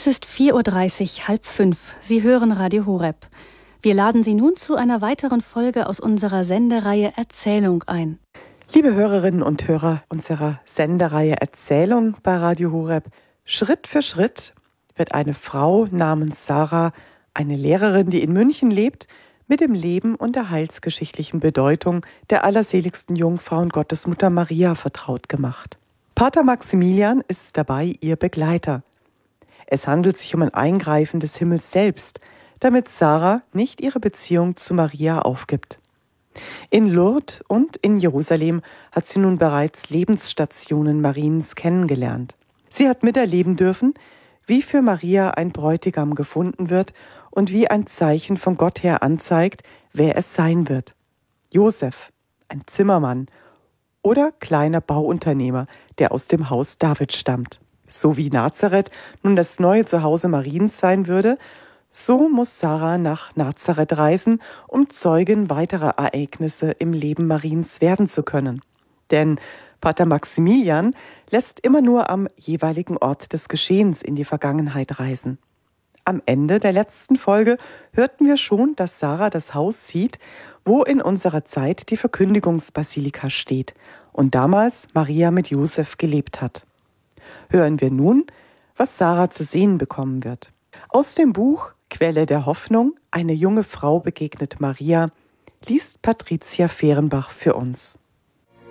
Es ist 4:30 Uhr, 4:30. Sie hören Radio Horeb. Wir laden Sie nun zu einer weiteren Folge aus unserer Sendereihe Erzählung ein. Liebe Hörerinnen und Hörer unserer Sendereihe Erzählung bei Radio Horeb, Schritt für Schritt wird eine Frau namens Sarah, eine Lehrerin, die in München lebt, mit dem Leben und der heilsgeschichtlichen Bedeutung der allerseligsten Jungfrau und Gottesmutter Maria vertraut gemacht. Pater Maximilian ist dabei ihr Begleiter. Es handelt sich um ein Eingreifen des Himmels selbst, damit Sarah nicht ihre Beziehung zu Maria aufgibt. In Lourdes und in Jerusalem hat sie nun bereits Lebensstationen Mariens kennengelernt. Sie hat miterleben dürfen, wie für Maria ein Bräutigam gefunden wird und wie ein Zeichen von Gott her anzeigt, wer es sein wird. Josef, ein Zimmermann oder kleiner Bauunternehmer, der aus dem Haus David stammt. So wie Nazareth nun das neue Zuhause Mariens sein würde, so muss Sarah nach Nazareth reisen, um Zeugin weiterer Ereignisse im Leben Mariens werden zu können. Denn Pater Maximilian lässt immer nur am jeweiligen Ort des Geschehens in die Vergangenheit reisen. Am Ende der letzten Folge hörten wir schon, dass Sarah das Haus sieht, wo in unserer Zeit die Verkündigungsbasilika steht und damals Maria mit Josef gelebt hat. Hören wir nun, was Sarah zu sehen bekommen wird. Aus dem Buch Quelle der Hoffnung, eine junge Frau begegnet Maria, liest Patricia Fehrenbach für uns.